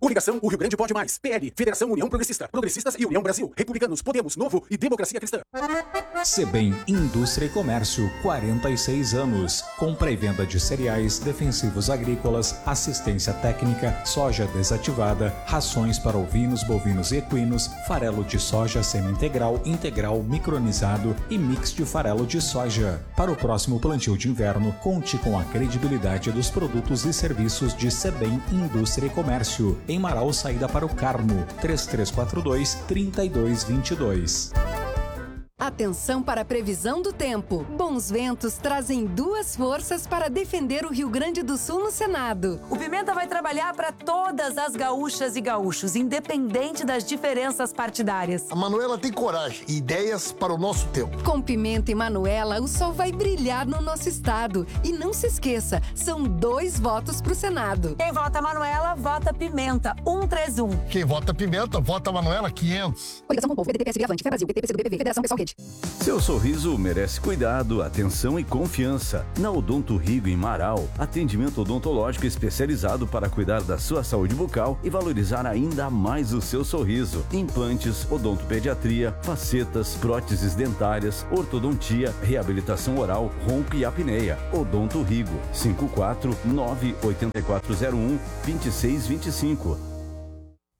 Coligação O Rio Grande Pode Mais. PL, Federação União Progressista. Progressistas e União Brasil. Republicanos, Podemos, Novo e Democracia Cristã. Sebem Indústria e Comércio, 46 anos. Compra e venda de cereais, defensivos agrícolas, assistência técnica, soja desativada, rações para ovinos, bovinos e equinos, farelo de soja semi-integral, integral, micronizado e mix de farelo de soja. Para o próximo plantio de inverno, conte com a credibilidade dos produtos e serviços de Sebem Indústria e Comércio. Em Marau, saída para o Carmo, 3342-3222. Atenção para a previsão do tempo. Bons ventos trazem duas forças para defender o Rio Grande do Sul no Senado. O Pimenta vai trabalhar para todas as gaúchas e gaúchos, independente das diferenças partidárias. A Manuela tem coragem e ideias para o nosso tempo. Com Pimenta e Manuela, o sol vai brilhar no nosso estado. E não se esqueça, são 2 votos para o Senado. Quem vota Manuela, vota Pimenta, 131. Quem vota Pimenta, vota Manuela, 500. Coligação com o Povo, PDT, PSB, Avante, Fé Brasil, PT, PCdoB, PV, Federação Pessoal Rede. Seu sorriso merece cuidado, atenção e confiança. Na Odonto Rigo, em Marau, atendimento odontológico especializado para cuidar da sua saúde bucal e valorizar ainda mais o seu sorriso. Implantes, odontopediatria, facetas, próteses dentárias, ortodontia, reabilitação oral, ronco e apneia. Odonto Rigo, 549-8401-2625.